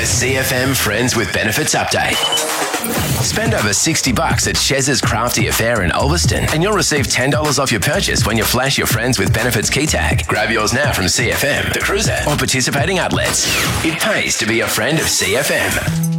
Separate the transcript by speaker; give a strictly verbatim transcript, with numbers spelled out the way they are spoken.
Speaker 1: The C F M Friends with Benefits Update. Spend over sixty bucks at Chez's Crafty Affair in Ulverston and you'll receive ten dollars off your purchase when you flash your Friends with Benefits key tag. Grab yours now from C F M, The Cruiser, or participating outlets. It pays to be a friend of C F M.